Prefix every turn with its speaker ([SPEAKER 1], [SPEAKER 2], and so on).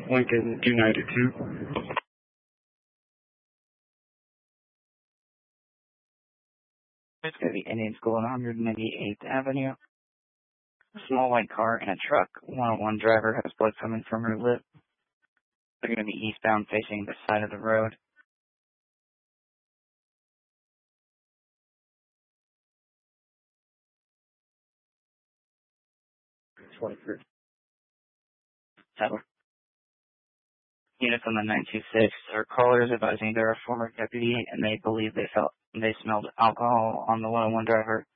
[SPEAKER 1] Lincoln United 2.
[SPEAKER 2] It's going to be Indian School on 198th Avenue. A small white car and a truck. 101 driver has blood coming from her lip. They're going to be eastbound facing the side of the road. Units on the 926 are callers advising they're a former deputy and they believe they smelled alcohol on the 101 driver.